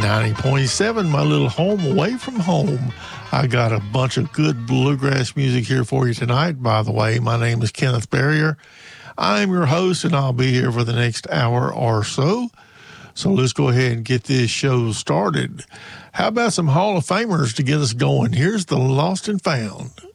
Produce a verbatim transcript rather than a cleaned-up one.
ninety point seven, my little home away from home. I got a bunch of good bluegrass music here for you tonight. By the way, my name is Kenneth Barrier. I'm your host, and I'll be here for the next hour or so. So let's go ahead and get this show started. How about some Hall of Famers to get us going? Here's the Lost and Found.